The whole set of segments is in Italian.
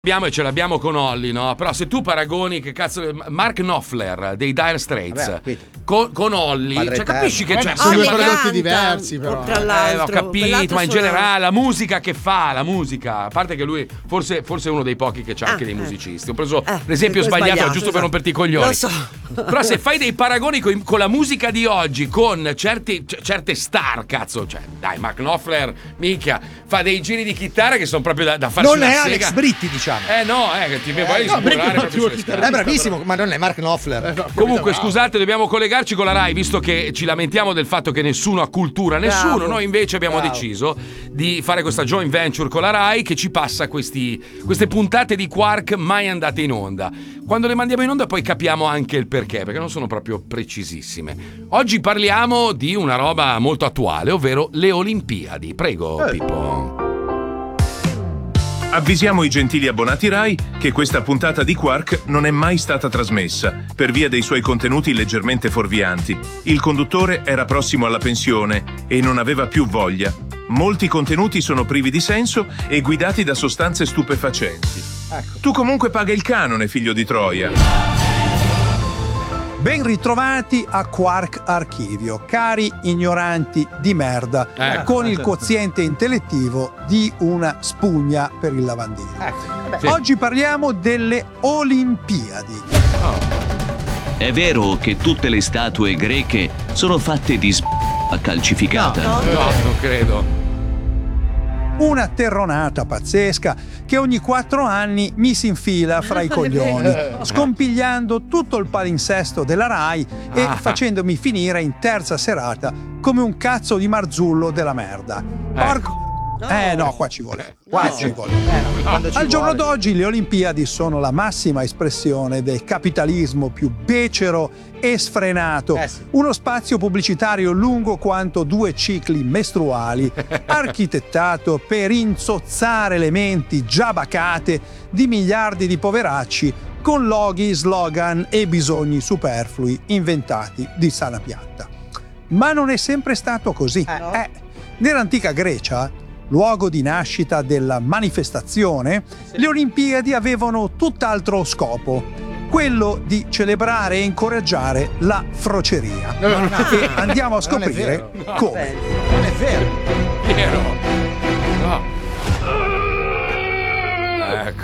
E ce l'abbiamo con Olly, no? Però se tu paragoni, che cazzo, Mark Knopfler dei Dire Straits con Olly, cioè, capisci che c'è sono due prodotti diversi, però. Tra l'altro, ho capito, ma in generale la musica che fa, la musica, a parte che lui forse è uno dei pochi che c'ha anche dei musicisti. Ho preso l'esempio sbagliato giusto per romperti i coglioni. Lo so. Però se fai dei paragoni con la musica di oggi, con certe star, cazzo, cioè, dai, Mark Knopfler, minchia, fa dei giri di chitarra che sono proprio da farsi non una è sega. Alex Britti, diciamo. Che ti vuoi sburrare proprio è bravissimo, ma non è Mark Knopfler. Comunque, scusate, dobbiamo collegarci con la Rai, visto che ci lamentiamo del fatto che nessuno ha cultura, nessuno. Bravo. Noi invece abbiamo deciso di fare questa joint venture con la Rai che ci passa queste puntate di Quark mai andate in onda. Quando le mandiamo in onda poi capiamo anche il perché non sono proprio precisissime. Oggi parliamo di una roba molto attuale, ovvero le Olimpiadi. Prego, Pippo. Avvisiamo i gentili abbonati Rai che questa puntata di Quark non è mai stata trasmessa per via dei suoi contenuti leggermente fuorvianti. Il conduttore era prossimo alla pensione e non aveva più voglia. Molti contenuti sono privi di senso e guidati da sostanze stupefacenti. Ecco. Tu comunque paga il canone, figlio di Troia. Ben ritrovati a Quark Archivio, cari ignoranti di merda, con il quoziente intellettivo di una spugna per il lavandino. Oggi parliamo delle Olimpiadi. È vero che tutte le statue greche sono fatte di calcificata? No, non credo. Una terronata pazzesca che ogni 4 anni mi si infila fra i coglioni, scompigliando tutto il palinsesto della Rai e facendomi finire in terza serata come un cazzo di marzullo della merda. Porco... no, qua ci vuole. Al giorno d'oggi le Olimpiadi sono la massima espressione del capitalismo più becero e sfrenato. Uno spazio pubblicitario lungo quanto 2 cicli mestruali, architettato per insozzare le menti già bacate di miliardi di poveracci con loghi, slogan e bisogni superflui inventati di sana pianta. Ma non è sempre stato così. Nell'antica Grecia, luogo di nascita della manifestazione, le Olimpiadi avevano tutt'altro scopo, quello di celebrare e incoraggiare la froceria. E andiamo a scoprire come. Non è vero. Vero. No. Ecco.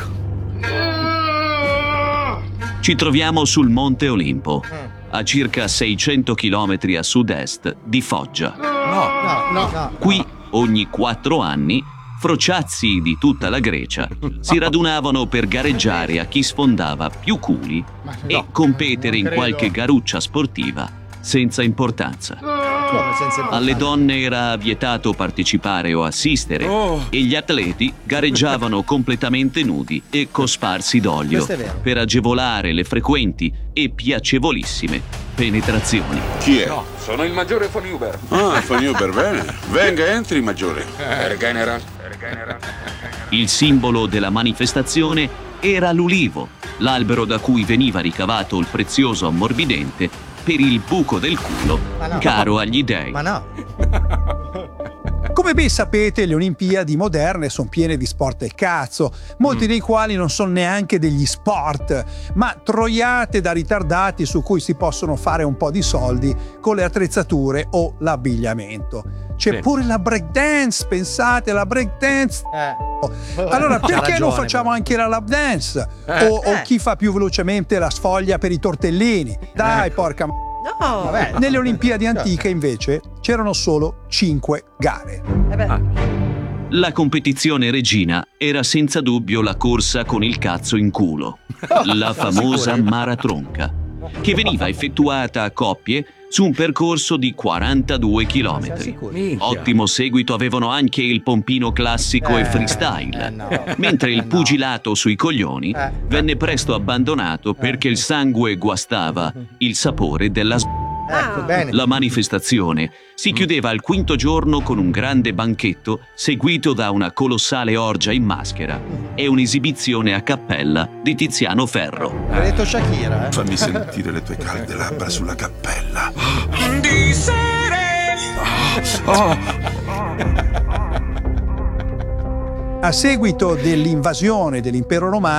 Ci troviamo sul Monte Olimpo, a circa 600 km a sud-est di Foggia. No. Qui, ogni 4 anni, frociazzi di tutta la Grecia si radunavano per gareggiare a chi sfondava più culi e competere in qualche garuccia sportiva senza importanza. Alle donne era vietato partecipare o assistere e gli atleti gareggiavano completamente nudi e cosparsi d'olio per agevolare le frequenti e piacevolissime penetrazioni. Chi è? No, sono il maggiore von Huber. Ah, von Huber, bene. Venga, entri, maggiore. General. Il simbolo della manifestazione era l'ulivo, l'albero da cui veniva ricavato il prezioso ammorbidente per il buco del culo, caro agli dei. Ma no. Come ben sapete, le Olimpiadi moderne sono piene di sport del cazzo, molti dei quali non sono neanche degli sport, ma troiate da ritardati su cui si possono fare un po' di soldi con le attrezzature o l'abbigliamento. C'è pure la breakdance, pensate, la breakdance. Allora, perché non facciamo anche la lap dance? O chi fa più velocemente la sfoglia per i tortellini? Dai, porca Vabbè. Nelle Olimpiadi antiche invece c'erano solo 5 gare. La competizione regina era senza dubbio la corsa con il cazzo in culo, la famosa maratronca, che veniva effettuata a coppie su un percorso di 42 km. Ottimo seguito avevano anche il pompino classico e freestyle, mentre il pugilato sui coglioni venne presto abbandonato perché il sangue guastava il sapore della La manifestazione si chiudeva al 5° giorno con un grande banchetto seguito da una colossale orgia in maschera e un'esibizione a cappella di Tiziano Ferro. L'ha detto Shakira, Fammi sentire le tue calde labbra sulla cappella. Di sere. A seguito dell'invasione dell'impero romano,